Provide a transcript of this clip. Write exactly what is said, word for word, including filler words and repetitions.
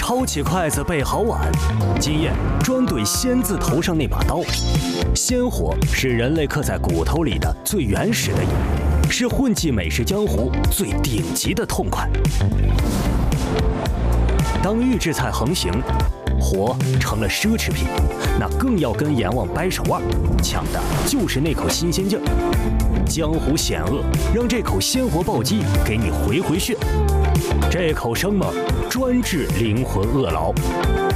抄起筷子备好碗，今夜专怼鲜字头上那把刀。鲜活是人类刻在骨头里的最原始的瘾，是混迹美食江湖最顶级的痛快。当预制菜横行，活成了奢侈品，那更要跟阎王掰手腕，抢的就是那口新鲜劲儿。江湖险恶，让这口鲜活暴击给你回回血。这口生猛，专治灵魂饿牢。